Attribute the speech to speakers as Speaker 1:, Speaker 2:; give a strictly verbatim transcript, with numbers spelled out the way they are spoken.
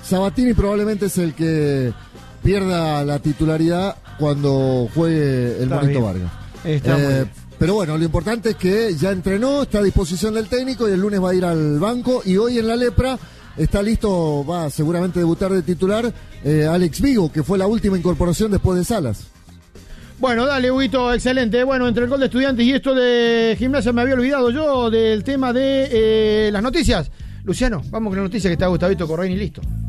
Speaker 1: Sabatini probablemente es el que pierda la titularidad cuando juegue el
Speaker 2: Está
Speaker 1: Monito
Speaker 2: bien.
Speaker 1: Vargas.
Speaker 2: Está muy
Speaker 1: Eh,
Speaker 2: bien.
Speaker 1: pero bueno, lo importante es que ya entrenó, está a disposición del técnico y el lunes va a ir al banco. Y hoy en la Lepra está listo, va seguramente a debutar de titular eh, Alex Vigo, que fue la última incorporación después de Salas.
Speaker 2: Bueno, dale, Huguito, excelente. Bueno, entre el gol de Estudiantes y esto de Gimnasia me había olvidado yo del tema de eh, las noticias. Luciano, vamos con la noticia que está Gustavito Corraini, listo.